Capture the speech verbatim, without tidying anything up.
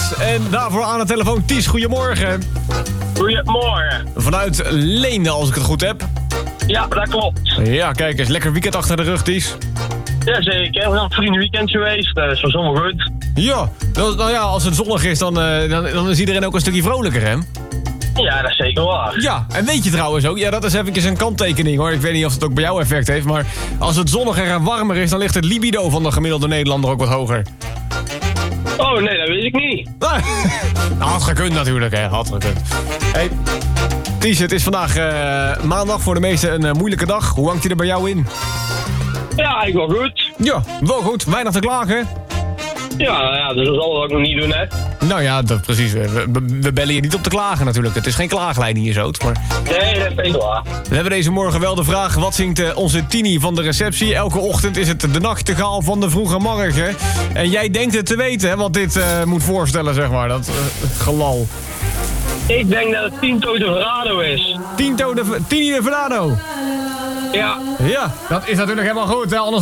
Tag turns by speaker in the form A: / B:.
A: En daarvoor aan de telefoon Ties, goedemorgen.
B: Goedemorgen.
A: Vanuit Leende, als ik het goed heb.
B: Ja, dat klopt.
A: Ja, kijk eens, lekker weekend achter de rug, Ties.
B: Jazeker, we zijn op vriendenweekend geweest, dus was allemaal goed.
A: Ja, nou, nou ja, als het zonnig is, dan, uh, dan, dan is iedereen ook een stukje vrolijker, hè?
B: Ja, dat is zeker waar.
A: Ja, en weet je trouwens ook, ja, dat is eventjes een kanttekening hoor. Ik weet niet of het ook bij jou effect heeft, maar als het zonniger en warmer is, dan ligt het libido van de gemiddelde Nederlander ook wat hoger.
B: Oh nee, dat weet ik niet.
A: Nou, had gekund natuurlijk, hè, had gekund. Hey, Ties, het is vandaag uh, maandag, voor de meesten een uh, moeilijke dag. Hoe hangt hij er bij jou in?
B: Ja, ik wel goed.
A: Ja, wel goed, weinig te klagen.
B: Ja, ja, dus dat zal het ook nog niet doen, hè.
A: Nou ja, dat, precies. We, we, we bellen je niet op te klagen natuurlijk. Het is geen klaaglijn hier zo. Maar...
B: Nee, dat is zeker waar.
A: We hebben deze morgen wel de vraag, wat zingt uh, onze Tini van de receptie? Elke ochtend is het de nachtegaal van de vroege morgen. En jij denkt het te weten, hè, wat dit uh, moet voorstellen, zeg maar. Dat uh, gelal.
B: Ik denk dat het Tinto de Verrado is.
A: Tinto de, Tini de Verrado.
B: Ja.
A: Ja, dat is natuurlijk helemaal goed, hè. Anders